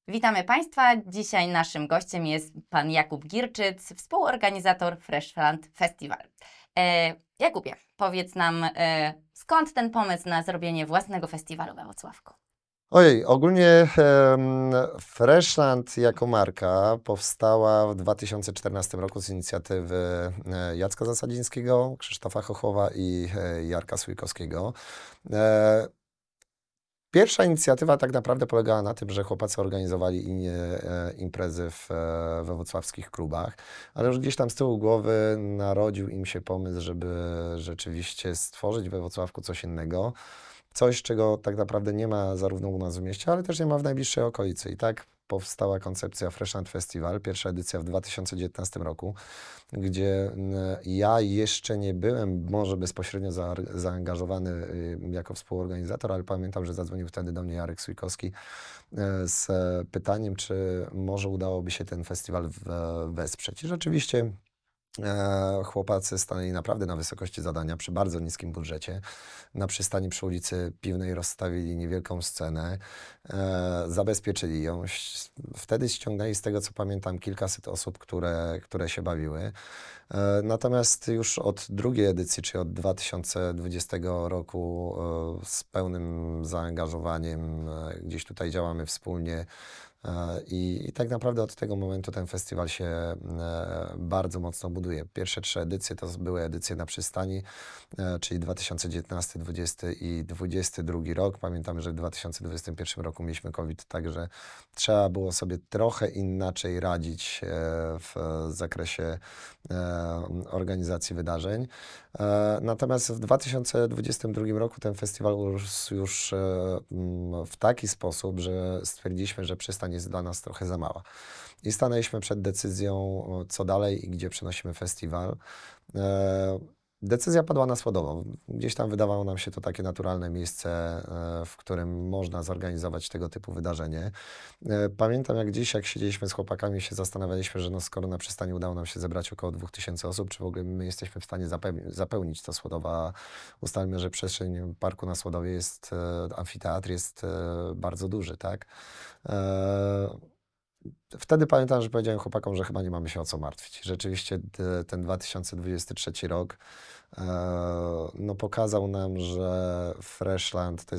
Witamy Państwa. Dzisiaj naszym gościem jest pan Jakub Girczyc, współorganizator Freshland Festival. Jakubie, powiedz nam, skąd ten pomysł na zrobienie własnego festiwalu we Włocławku? Ojej, ogólnie Freshland jako marka powstała w 2014 roku z inicjatywy Jacka Zasadzińskiego, Krzysztofa Chochowa i Jarka Sujkowskiego. Pierwsza inicjatywa tak naprawdę polegała na tym, że chłopacy organizowali imprezy we wrocławskich klubach, ale już gdzieś tam z tyłu głowy narodził im się pomysł, żeby rzeczywiście stworzyć we Wrocławku coś innego. Coś, czego tak naprawdę nie ma zarówno u nas w mieście, ale też nie ma w najbliższej okolicy. I tak powstała koncepcja Freshland Festival, pierwsza edycja w 2019 roku, gdzie ja jeszcze nie byłem może bezpośrednio zaangażowany jako współorganizator, ale pamiętam, że zadzwonił wtedy do mnie Jarek Sujkowski z pytaniem, czy może udałoby się ten festiwal wesprzeć. I rzeczywiście chłopacy stanęli naprawdę na wysokości zadania przy bardzo niskim budżecie. Na przystani przy ulicy Piwnej rozstawili niewielką scenę, zabezpieczyli ją. Wtedy ściągnęli, z tego co pamiętam, kilkaset osób, które się bawiły. Natomiast już od drugiej edycji, czyli od 2020 roku z pełnym zaangażowaniem gdzieś tutaj działamy wspólnie. I tak naprawdę od tego momentu ten festiwal się bardzo mocno buduje. Pierwsze 3 edycje to były edycje na przystani, czyli 2019, 2020 i 2022 rok. Pamiętamy, że w 2021 roku mieliśmy COVID, także trzeba było sobie trochę inaczej radzić w zakresie organizacji wydarzeń. Natomiast w 2022 roku ten festiwal urósł już w taki sposób, że stwierdziliśmy, że przystań jest dla nas trochę za mała. I stanęliśmy przed decyzją, co dalej i gdzie przenosimy festiwal. Decyzja padła na Słodowo. Gdzieś tam wydawało nam się to takie naturalne miejsce, w którym można zorganizować tego typu wydarzenie. Pamiętam jak dziś, jak siedzieliśmy z chłopakami, się zastanawialiśmy, że no skoro na przystani udało nam się zebrać około 2000 osób, czy w ogóle my jesteśmy w stanie zapełnić to Słodowa. Ustalmy, że przestrzeń parku na Słodowie jest, amfiteatr jest bardzo duży, tak? Wtedy pamiętam, że powiedziałem chłopakom, że chyba nie mamy się o co martwić. Rzeczywiście ten 2023 rok no, pokazał nam, że Freshland to jest